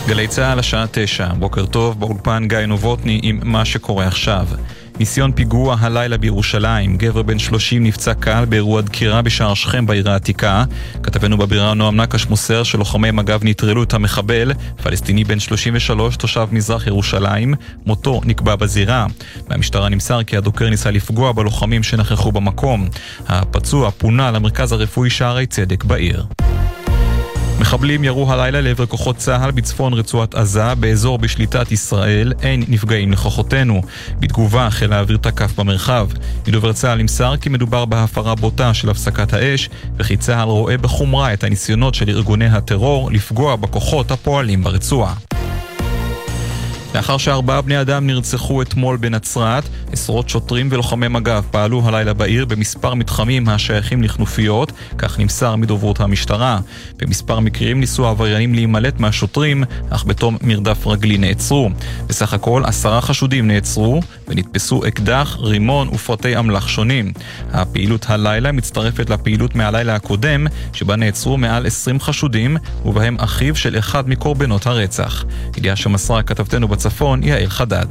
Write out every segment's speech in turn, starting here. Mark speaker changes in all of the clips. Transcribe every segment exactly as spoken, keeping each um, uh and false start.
Speaker 1: גלי צהל השעה תשע, בוקר טוב, באולפן גיא נובוטני עם מה שקורה עכשיו. ניסיון פיגוע הלילה בירושלים, גבר בן שלושים נפצע קל באירוע דקירה בשער שכם בעיר העתיקה. כתבנו בבירה נועם נקש מוסר שלוחמי מג"ב נטרלו את המחבל, פלסטיני בן שלושים ושלוש, תושב מזרח ירושלים, מותו נקבע בזירה. מהמשטרה נמסר כי הדוקר ניסה לפגוע בלוחמים שנכחו במקום. הפצוע פונה למרכז הרפואי שערי צדק בעיר. מחבלים ירו הלילה לעבר כוחות צה"ל בצפון רצועת עזה באזור בשליטת ישראל. אין נפגעים לכוחותינו. בתגובה חיל האוויר תקף במרחב. מדובר צה"ל נמסר כי מדובר בהפרה בוטה של הפסקת האש, וכי צה"ל רואה בחומרה את הניסיונות של ארגוני הטרור לפגוע בכוחות הפועלים ברצועה. לאחר שארבעה בני אדם נרצחו אתמול בנצרת, עשרות שוטרים ולוחמי מג"ב פעלו הלילה בעיר במספר מתחמים השייכים לכנופיות, כך נמסר מדוברות המשטרה. במספר מקרים ניסו העבריינים להימלט מהשוטרים, אך בתום מרדף רגלי נעצרו. בסך הכל עשרה חשודים נעצרו ונתפסו אקדח, רימון ופרטי אמל"ח שונים. הפעילות הלילה מצטרפת לפעילות מהלילה הקודם, שבה נעצרו מעל עשרים חשודים, ובהם אחיו של אחד מקורבנות הרצח. ידיעה שמסרה כתבתנו בצפון יעל חדד.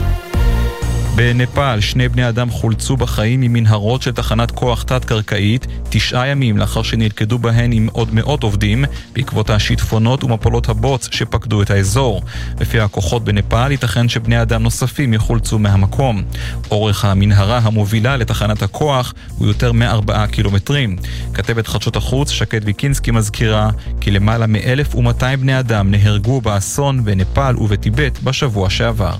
Speaker 1: בנפאל שני בני אדם חולצו בחיים ממנהרות של תחנת כוח תת-קרקעית תשעה ימים לאחר שנלכדו בהן עם עוד מאות עובדים בעקבות השיטפונות ומפולות הבוץ שפקדו את האזור. לפי הכוחות בנפאל ייתכן שבני אדם נוספים יחולצו מהמקום. אורך המנהרה המובילה לתחנת הכוח הוא יותר מארבעה קילומטרים. כתבת חדשות החוץ שקד ויקינסקי מזכירה כי למעלה מאלף ומאתיים בני אדם נהרגו באסון בנפאל ובטיבט בשבוע שעבר.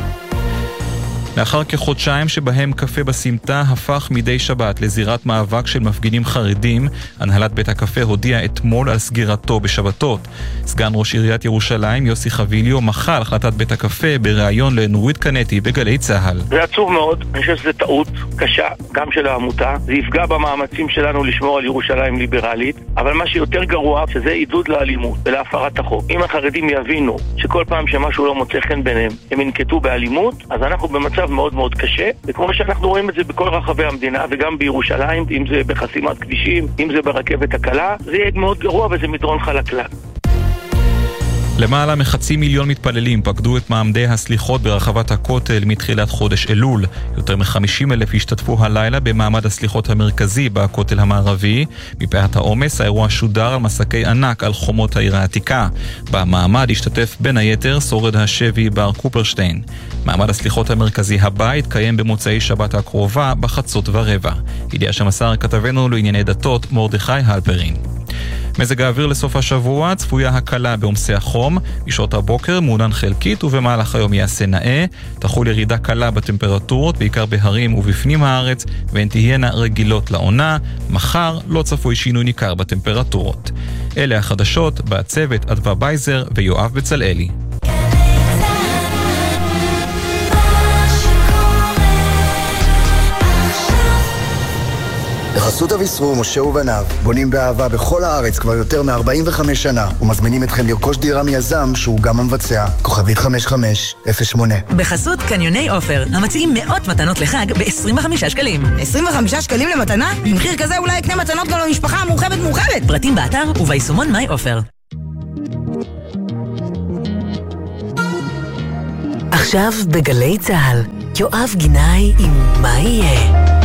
Speaker 1: לאחר כחודשיים שבהם קפה בסמטה הפך מדי שבת לזירת מאבק של מפגינים חרדים, הנהלת בית הקפה הודיע אתמול על סגירתו בשבתות. סגן ראש עיריית ירושלים יוסי חביליו מחה על החלטת בית הקפה בריאיון לנורית קנטי בגלי צהל.
Speaker 2: זה עצוב מאוד, אני חושב שזה טעות קשה גם של העמותה, זה יפגע במאמצים שלנו לשמור על ירושלים ליברלית, אבל מה שיותר גרוע שזה עידוד לאלימות ולהפרת החוק. אם החרדים יבינו שכל פעם שמשהו לא מוצא חן ביניהם הם ינקטו באלימות, אז אנחנו במצב מאוד מאוד קשה, וכמו שאנחנו רואים את זה בכל רחבי המדינה וגם בירושלים, אם זה בחסימת כבישים, אם זה ברכבת הקלה, זה יהיה מאוד גרוע וזה מדרון חלקלק.
Speaker 1: למעלה מחצי מיליון מתפללים פקדו את מעמדי הסליחות ברחבת הכותל מתחילת חודש אלול. יותר מ-חמישים אלף השתתפו הלילה במעמד הסליחות המרכזי בכותל המערבי. מפאת העומס האירוע שודר על מסקי ענק על חומות העיר העתיקה. במעמד השתתף בין היתר שורד השבי בר קופרשטיין. מעמד הסליחות המרכזי הבא יתקיים במוצאי שבת הקרובה בחצות ורבע. ידיעה שמסר כתבנו לענייני דתות מרדכי הלפרין. מזג האוויר לסוף השבוע, צפויה הקלה בעומסי החום, בשעות הבוקר מעונן חלקית ובמהלך היום יעשה נאה, תחול ירידה קלה בטמפרטורות, בעיקר בהרים ובפנים הארץ, והן תהיינה רגילות לעונה. מחר לא צפוי שינוי ניכר בטמפרטורות. אלה החדשות, בצוות אדווה בייזר ויואב בצלאלי.
Speaker 3: בחסות אביסרו, משה ובניו, בונים באהבה בכל הארץ כבר יותר מ-ארבעים וחמש שנה, ומזמינים אתכם לרכוש דירה מיזם שהוא גם המבצע. כוכבית חמש חמש אפס שמונה.
Speaker 4: בחסות קניוני אופר, המציעים מאות מתנות לחג ב-עשרים וחמישה שקלים.
Speaker 5: עשרים וחמישה שקלים למתנה? במחיר כזה אולי יקנה מתנות גם למשפחה המורחבת מורחבת.
Speaker 4: פרטים באתר וביישומון מיי אופר. עכשיו בגלי צהל, יואב גינאי עם מה יהיה.